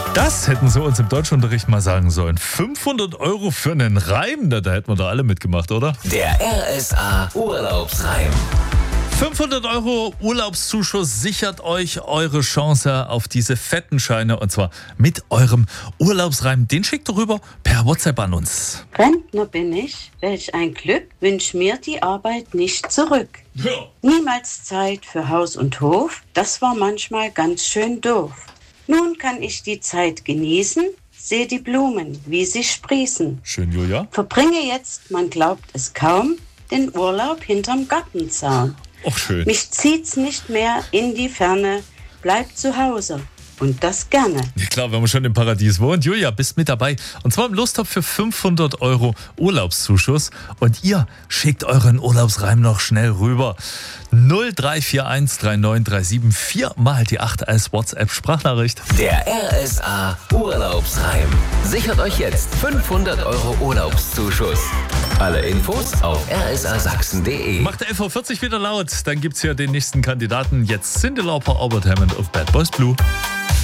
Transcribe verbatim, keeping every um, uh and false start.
Das hätten sie uns im Deutschunterricht mal sagen sollen. fünfhundert Euro für einen Reim, da, da hätten wir doch alle mitgemacht, oder? Der R S A Urlaubsreim. fünfhundert Euro Urlaubszuschuss sichert euch eure Chance auf diese fetten Scheine, und zwar mit eurem Urlaubsreim. Den schickt ihr rüber per WhatsApp an uns. Rentner bin ich, welch ein Glück, wünsch mir die Arbeit nicht zurück. Ja. Niemals Zeit für Haus und Hof, das war manchmal ganz schön doof. Nun kann ich die Zeit genießen, seh die Blumen, wie sie sprießen. Schön, Julia. Verbringe jetzt, man glaubt es kaum, den Urlaub hinterm Gartenzaun. Auch schön. Mich zieht's nicht mehr in die Ferne, bleib zu Hause und das gerne. Ja klar, wenn man schon im Paradies wohnt. Julia, bist mit dabei. Und zwar im Lostopf für fünfhundert Euro Urlaubszuschuss. Und ihr schickt euren Urlaubsreim noch schnell rüber. null drei vier eins drei neun drei sieben vier mal die acht als WhatsApp-Sprachnachricht. Der R S A Urlaubsreim. Sichert euch jetzt fünfhundert Euro Urlaubszuschuss. Alle Infos auf r s a sachsen punkt d e. Macht elf Uhr vierzig wieder laut. Dann gibt's hier den nächsten Kandidaten. Jetzt Cyndi Lauper, Albert Hammond auf Bad Boys Blue.